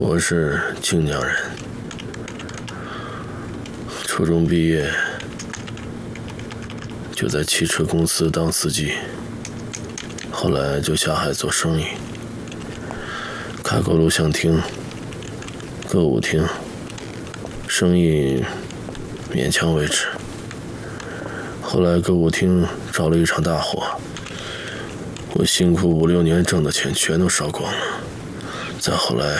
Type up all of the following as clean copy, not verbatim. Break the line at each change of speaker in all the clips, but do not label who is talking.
我是靖江人，初中毕业就在汽车公司当司机，后来就下海做生意，开过录像厅、歌舞厅，生意勉强维持。后来歌舞厅着了一场大火，我辛苦5、6年挣的钱全都烧光了。再后来，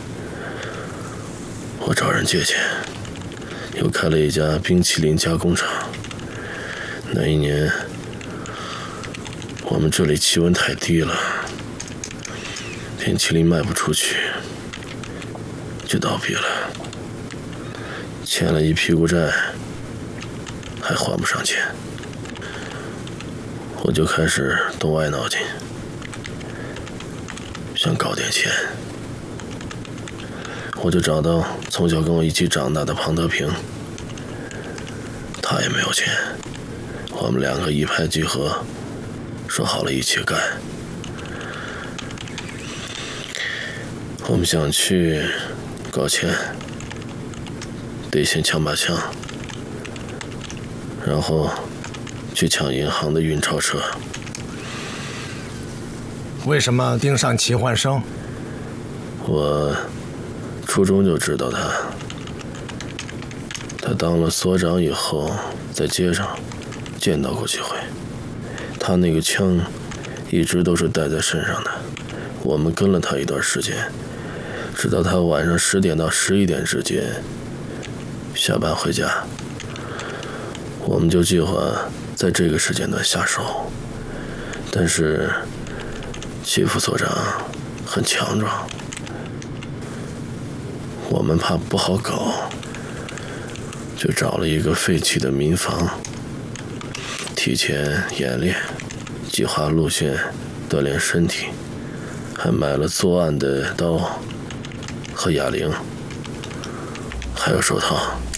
我找人借钱，又开了一家冰淇淋加工厂。那一年，我们这里气温太低了，冰淇淋卖不出去，就倒闭了，欠了一屁股债，还还不上钱。我就开始动歪脑筋，想搞点钱。我就找到从小跟我一起长大的庞德平，他也没有钱，我们2个一拍即合，说好了一起干。我们想去搞钱，得先抢把枪，然后去抢银行的运钞车。
为什么盯上齐焕生？
我初中就知道他当了所长以后，在街上见到过几回。他那个枪一直都是带在身上的。我们跟了他一段时间，直到他晚上10点到11点之间下班回家，我们就计划在这个时间段下手。但是齐副所长很强壮，我们怕不好搞，就找了一个废弃的民房，提前演练，计划路线，锻炼身体，还买了作案的刀和哑铃，还有手套。